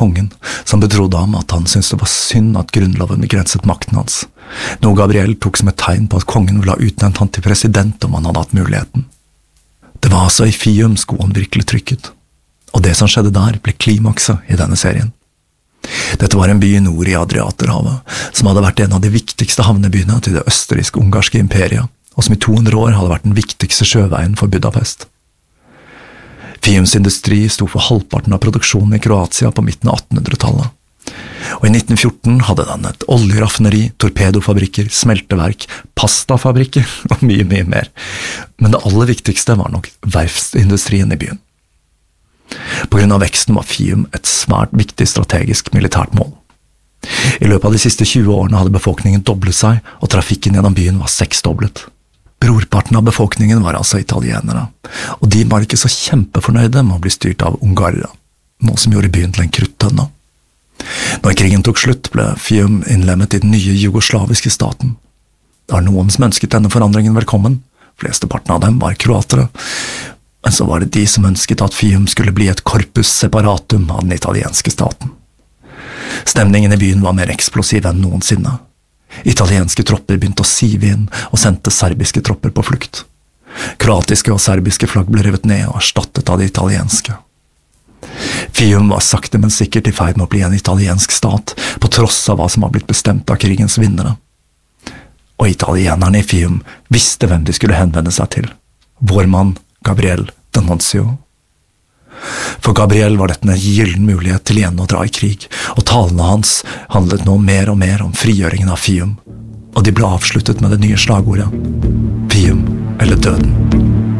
kongen, som betrodde ham at han syntes det var synd at grunnloven begrenset makten hans, noe Gabriel tok som et tegn på at kongen ville ha utnevnt han til president om han hadde hatt muligheten. Det var altså i Fium skoen virkelig trykket, og det som skjedde der ble klimakset i denne serien. Dette var en by i nord i Adriaterhavet, som hadde vært en av de viktigste havnebyene til det østerriksk-ungarske imperiet, og som i 200 år hadde vært den viktigste sjøveien for Budapest. Fiums industri sto for halvparten av produksjonen i Kroatia på midten av 1800-tallet. Og i 1914 hadde den et oljeraffineri, torpedofabrikker, smelteverk, pastafabrikker og mye mer. Men det aller viktigste var nok verftsindustrien i byen. På grunn av veksten var Fium et svært viktig strategisk militært mål. I løpet av de siste 20 årene hadde befolkningen doblet seg, og trafikken gjennom byen var 6-doblet. Brorparten av befolkningen var altså italienere, og de var ikke så kjempefornøyde med å bli styrt av ungarere, noe som gjorde byen til en kruttønne. Når krigen tok slutt, ble Fium innlemmet i den nye jugoslaviske staten. Det var noen som ønsket denne forandringen velkommen, flesteparten av dem var kroatere, men så var det de som ønsket at Fium skulle bli et corpus separatum av den italienske staten. Stemningen i byen var mer eksplosiv enn noensinne. Italienske tropper begynte å sive inn og sendte serbiske tropper på flukt. Kroatiske og serbiske flagg ble revet ned og erstattet av de italienske. Fium var sakte, men sikkert i ferd med å bli en italiensk stat, på tross av hva som var blitt bestemt av krigens vinnere. Og italienerne i Fium visste hvem de skulle henvende seg til. Vår mann, Gabriel D'Annunzio. For Gabriel var dette en gyllen mulighet til igjen å dra i krig, og talene hans handlet nå mer og mer om frigjøringen av Fium, og de ble avsluttet med det nye slagordet: Fium eller døden.